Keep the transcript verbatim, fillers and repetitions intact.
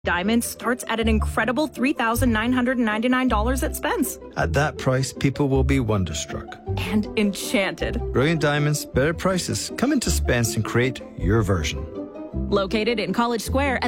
Diamonds starts at an incredible three thousand nine hundred ninety-nine dollars at Spence. At that price, people will be wonderstruck. And enchanted. Brilliant diamonds, better prices. Come into Spence and create your version. Located in College Square at